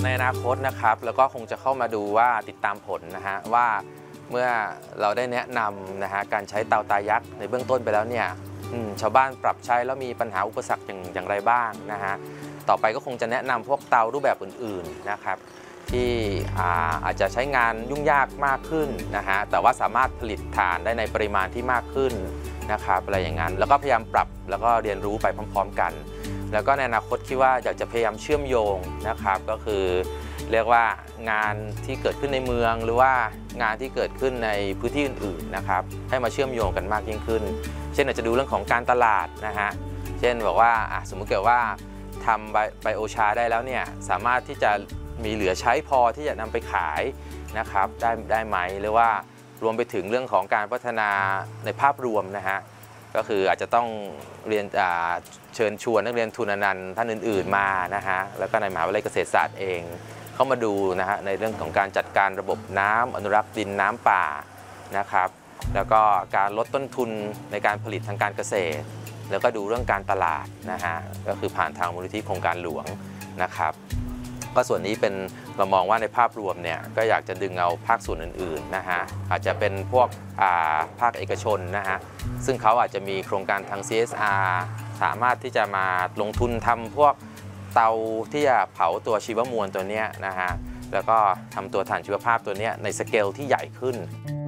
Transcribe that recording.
ในอนาคตนะครับแล้วก็คงจะเข้ามาดูว่าติดตามผลนะฮะว่าเมื่อเราได้แนะนำนะฮะการใช้เตาตายักษ์ในเบื้องต้นไปแล้วเนี่ยชาวบ้านปรับใช้แล้วมีปัญหาอุปสรรคอย่างไรบ้างนะฮะต่อไปก็คงจะแนะนำพวกเตารูปแบบอื่นๆนะครับที่อาจจะใช้งานยุ่งยากมากขึ้นนะฮะแต่ว่าสามารถผลิตถ่านได้ในปริมาณที่มากขึ้นนะครับอะไรอย่างนั้นแล้วก็พยายามปรับแล้วก็เรียนรู้ไปพร้อมๆกันแล้วก็ในอนาคตคิดว่าอยากจะพยายามเชื่อมโยงนะครับก็คือเรียกว่างานที่เกิดขึ้นในเมืองหรือว่างานที่เกิดขึ้นในพื้นที่อื่นๆนะครับให้มาเชื่อมโยงกันมากยิ่งขึ้นเช่นอาจจะดูเรื่องของการตลาดนะฮะเช่นบอกว่าสมมุติเกิดว่าทำไบโอชาได้แล้วเนี่ยสามารถที่จะมีเหลือใช้พอที่จะนำไปขายนะครับได้ไหมหรือว่ารวมไปถึงเรื่องของการพัฒนาในภาพรวมนะฮะก็คืออาจจะต้องเรียนเชิญชวนนักเรียนทุนอนันต์ท่านอื่นๆมานะฮะแล้วก็ในมหาวิทยาลัยเกษตรศาสตร์เองเข้ามาดูนะฮะในเรื่องของการจัดการระบบน้ำอนุรักษ์ดินน้ำป่านะครับแล้วก็การลดต้นทุนในการผลิตทางการเกษตรแล้วก็ดูเรื่องการตลาดนะฮะก็คือผ่านทางมูลนิธิโครงการหลวงนะครับก็ส่วนนี้เป็นเรามองว่าในภาพรวมเนี่ยก็อยากจะดึงเอาภาคส่วนอื่นๆนะฮะอาจจะเป็นพวกภาคเอกชนนะฮะซึ่งเขาอาจจะมีโครงการทาง CSR สามารถที่จะมาลงทุนทำพวกเตาที่จะเผาตัวชีวมวลตัวนี้นะฮะแล้วก็ทำตัวถ่านชีวภาพตัวนี้ในสเกลที่ใหญ่ขึ้น